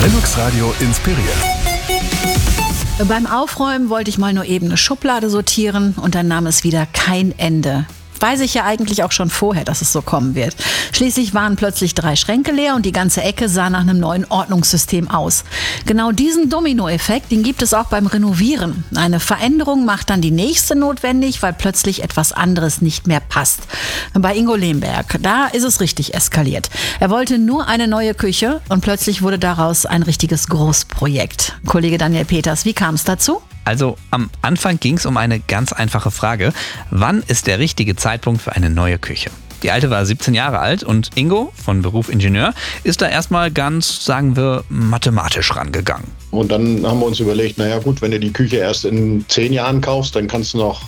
Linux Radio inspiriert. Beim Aufräumen wollte ich mal nur eben eine Schublade sortieren und dann nahm es wieder kein Ende. Weiß ich ja eigentlich auch schon vorher, dass es so kommen wird. Schließlich waren plötzlich 3 Schränke leer und die ganze Ecke sah nach einem neuen Ordnungssystem aus. Genau diesen Dominoeffekt, den gibt es auch beim Renovieren. Eine Veränderung macht dann die nächste notwendig, weil plötzlich etwas anderes nicht mehr passt. Bei Ingo Lehmberg, da ist es richtig eskaliert. Er wollte nur eine neue Küche und plötzlich wurde daraus ein richtiges Großprojekt. Kollege Daniel Peters, wie kam es dazu? Also am Anfang ging es um eine ganz einfache Frage. Wann ist der richtige Zeitpunkt für eine neue Küche? Die alte war 17 Jahre alt und Ingo, von Beruf Ingenieur, ist da erstmal ganz, sagen wir, mathematisch rangegangen. Und dann haben wir uns überlegt, naja gut, wenn du die Küche erst in 10 Jahren kaufst, dann kannst du noch